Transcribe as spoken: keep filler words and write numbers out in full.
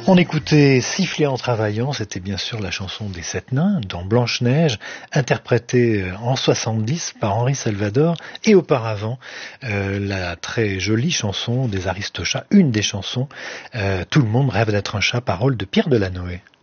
On écoutait Siffler en travaillant, c'était bien sûr la chanson des Sept Nains dans Blanche-Neige, interprétée en soixante-dix par Henri Salvador, et auparavant euh, la très jolie chanson des Aristochats, une des chansons euh, Tout le monde rêve d'être un chat, parole de Pierre Delanoë.